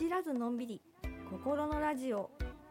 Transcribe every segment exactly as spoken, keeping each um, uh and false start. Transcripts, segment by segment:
じらずのんびり心のラジオ。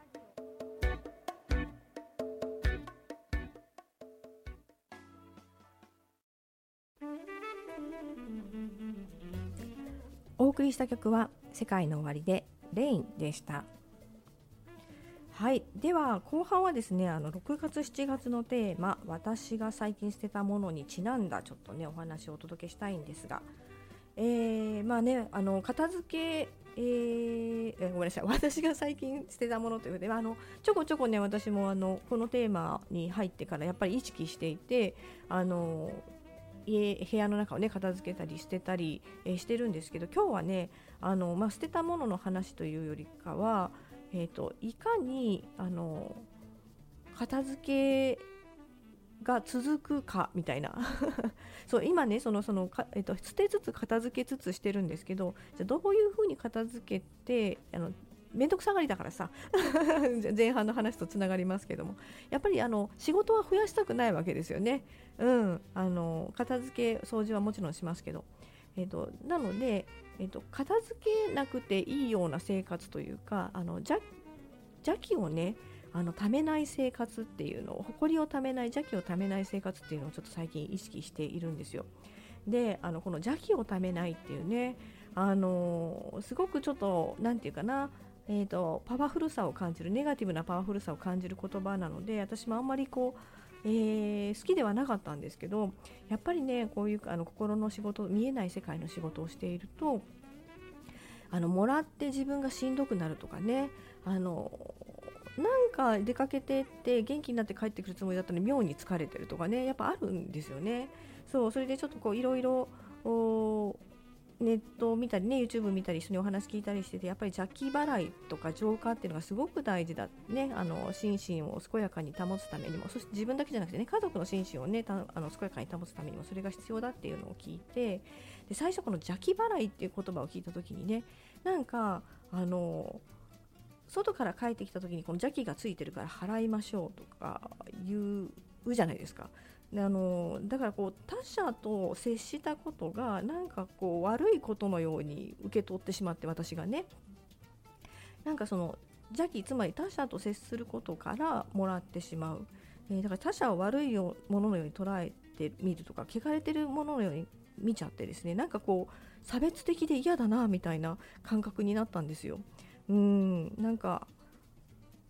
お送りした曲は世界の終わりでレインでした。はい、では後半はですね、あのろくがつしちがつのテーマ、私が最近捨てたものにちなんだちょっとねお話をお届けしたいんですが、えー、まあねあの片付け、えー、えごめんなさい私が最近捨てたものということで、あのちょこちょこね私もあのこのテーマに入ってからやっぱり意識していて、あの家部屋の中をね片付けたり捨てたり、えー、してるんですけど、今日はねあの、まあ、捨てたものの話というよりかは、えーと、いかにあの片付けが続くかみたいなそう今ねそのそのか、えーと、捨てつつ片付けつつしてるんですけど、じゃどういうふうに片付けて、あのめんどくさがりだからさ前半の話とつながりますけども、やっぱりあの仕事は増やしたくないわけですよね。うん、あの片付け掃除はもちろんしますけど、えーと、なので、えーと、片付けなくていいような生活というか、あの邪邪気をねあのためない生活っていうのを、埃をためない、邪気をためない生活っていうのをちょっと最近意識しているんですよ。で、あのこの邪気をためないっていうね、あのすごくちょっとなんていうかな、えーと、パワフルさを感じる、ネガティブなパワフルさを感じる言葉なので、私もあんまりこうえー、好きではなかったんですけど、やっぱりねこういうあの心の仕事、見えない世界の仕事をしていると、あのもらって自分がしんどくなるとかね、あのなんか出かけてって元気になって帰ってくるつもりだったのに妙に疲れてるとかね、やっぱあるんですよね。そう、それでちょっとこういろいろネットを見たりね YouTube 見たり一緒にお話聞いたりしてて、やっぱり邪気払いとか浄化っていうのがすごく大事だね。あの心身を健やかに保つためにも、そして自分だけじゃなくてね、家族の心身をねたあの健やかに保つためにもそれが必要だっていうのを聞いて、で最初この邪気払いっていう言葉を聞いた時にね、なんかあの外から帰ってきた時にこの邪気がついてるから払いましょうとか言うじゃないですか。であのだからこう他者と接したことがなんかこう悪いことのように受け取ってしまって、私がねなんかその邪気、つまり他者と接することからもらってしまう、えー、だから他者を悪いもののように捉えてみるとか、汚れてるもののように見ちゃってですね、なんかこう差別的で嫌だなみたいな感覚になったんですよ。うーんなんか